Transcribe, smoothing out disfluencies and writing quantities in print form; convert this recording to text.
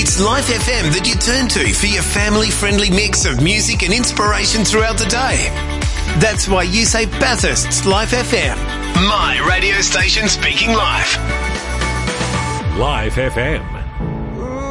It's Life FM that you turn to for your family-friendly mix of music and inspiration throughout the day. That's why you say Bathurst's Life FM. My radio station speaking live. Life FM.